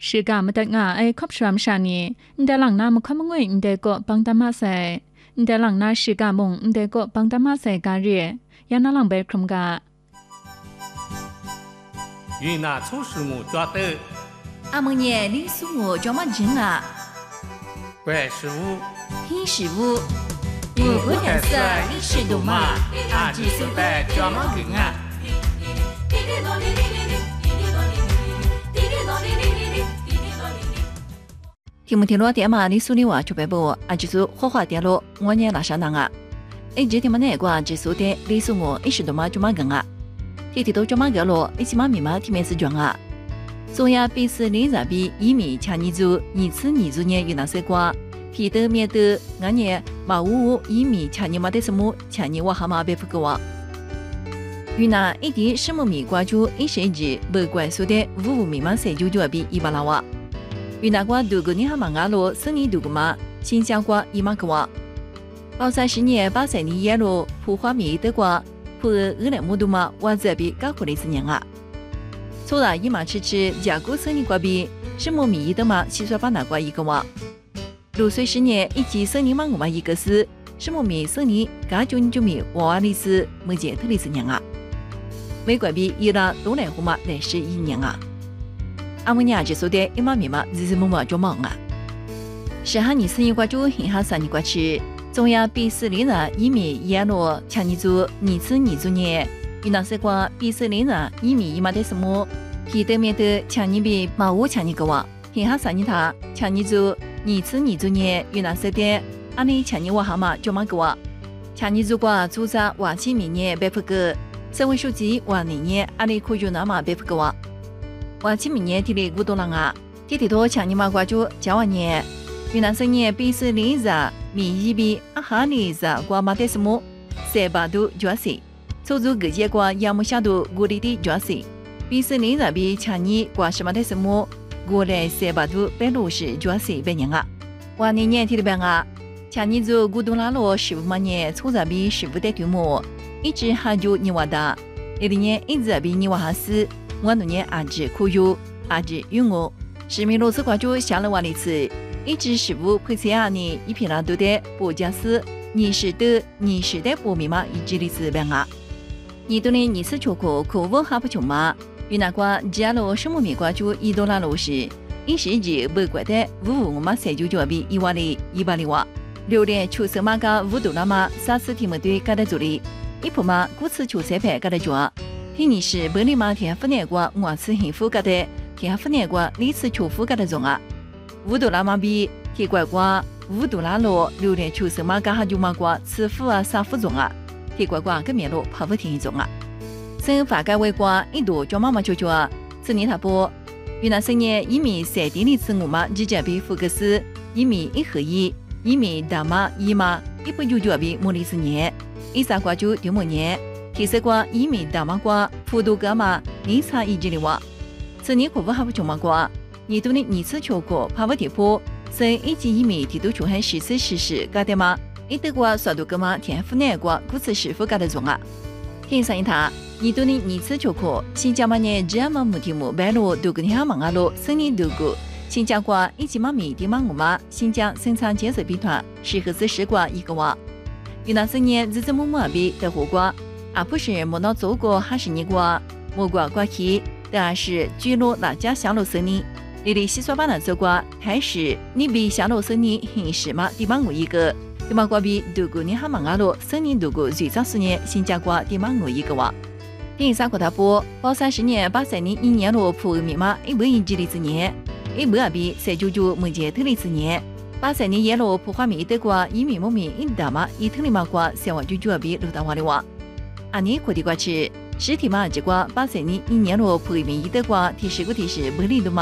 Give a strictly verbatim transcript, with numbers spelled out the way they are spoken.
是个么的啊，哎，可不什么啥呢？你在浪那么看不我，你在个帮他妈塞，你在浪那是个梦，你在个帮他妈塞个热，要那浪被空个。 云那初始木抓的， 阿蒙年你是我抓么人啊？ 怪师傅， 黑师傅，我不认识你是懂吗？阿吉手袋抓么人啊？听不听落点嘛？你手里话就别播，啊，就是花花点落，我呢拿上当啊！哎，这天嘛那个这手的，你是我一时都嘛就嘛人啊！天天都就嘛个咯，一起嘛密码天面是装啊！中亚比斯林那比一米强尼族，二次二族呢有哪些瓜？皮的面的，俺呢马五五一米强尼嘛的什么强尼我蛤蟆别不个哇！云南一地什么米瓜就一时日不管说的五五密码三九九比一百拉哇！云南瓜度过你哈马阿罗，生你度过嘛？新疆瓜一马个哇！包三十年八三年耶罗普花米的瓜，普二两木度嘛，我这比搞回来是年啊！初然一马吃吃，价格生你瓜比什么米的嘛？七十八那瓜一个哇！六岁十年一季生你嘛我嘛一个是什么米生你？嘎九九米娃娃里是没见特里是年啊！美国比伊拉多来户嘛来是一年啊！阿姆尼亚就说的一马米嘛，日日么么就忙啊！是哈你生一瓜就很哈三你瓜吃，中央比斯里人一米一罗强尼族二次二族年，云南西瓜比斯里人一米一马的什么？皮对面的强尼比马五强尼个哇，很哈三你他强尼族二次二族年，云南西的阿里强尼娃哈嘛就嘛个哇，强尼族瓜组织瓦起明年百不个，省委书记瓦年年阿里科学那嘛百不个哇。瓦起明年提的古多人啊，提提多强尼嘛瓜就交完年，云南省年比斯林日米一比阿哈里日瓜嘛的什么？三百度九十，抽出各界瓜亚木下度古里的九十，比斯林日比强尼瓜什么的什么？过来三百度百六十九十百年啊！瓦年年提的班啊，强尼族古多拉罗十五万年抽着比十五的规模，一直还就尼瓦达，一零年一直比尼瓦哈斯。我那年阿只可有，阿只有我，十米罗斯瓜就下了瓦里次，一只十五配菜阿呢，一片拉多的波加斯，二十的二十的波密码一只里次班啊，你多年二次缺口可无哈不穷嘛？云南瓜加罗什么米瓜就一多拉罗时，一时日不怪的五五我嘛三九九比一瓦里一百里瓦，六年出生嘛个五多拉嘛，三次题目对嘎的助力，一铺嘛古次出彩牌嘎的抓。天你是本里嘛天不难过，我是幸福个的，天不难过，你是求福个的种啊。五多拉嘛比天乖乖，五多拉罗榴莲出生嘛个哈就嘛瓜，吃福啊啥福种啊，天乖乖个面路怕不天一种啊。生发改为瓜一度叫妈妈舅舅啊，此年他波，云南生年一米三点零次我嘛直接比福克斯一米一合一，一米大嘛一嘛一百九九比莫里斯年，一三瓜就丢么年。天色瓜一米大马瓜，普渡格嘛，你差一级的哇。此年可不还不穷嘛瓜，你都的二次求过，怕不跌破，生一级一米提都穷还十次十十，嘎的嘛，一德瓜刷度格嘛，天府难瓜，故此师傅嘎的种啊。天上一塔，你都的二次求过，新疆嘛呢，这样嘛木题目白路都跟下忙啊路，生年都过，新疆瓜一级嘛米地嘛我嘛，新疆生产建设兵团适合是十瓜一个哇。云南生年日子么么比的火瓜。而不是莫到祖国还是你国，莫国过去，但是居落大家下落生你，你的西双版纳祖国还是你比下落生你很是嘛？地方我一个，地方国比度过你哈马阿罗生你度过最长十年，新加坡地方我一个哇。第三个大波，包三十年八三年一年罗普密码一百一几里之年，一百比三九九没见特里之年。八三年耶罗普花米德国一米木米一大嘛一特里嘛瓜三万九九比六大瓦里瓦。阿年过的瓜吃，实体嘛这瓜八三年一年罗普米德国提示个提示不里的嘛。